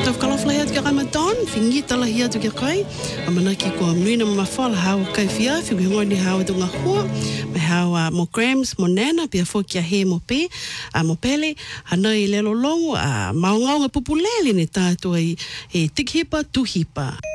Tau kalafla hea tukia Ramadan, fingi tala hea tukia kai. Amana ki ko mnuina mafala hawa kai fia, figu hingoni hawa tunga hua. Me hawa mo grams, mo nena, pia fokia he mo pe, mo pele. Hana I lelo longu, maungaunga pupuleli ni tātua I tikhipa tuhipa.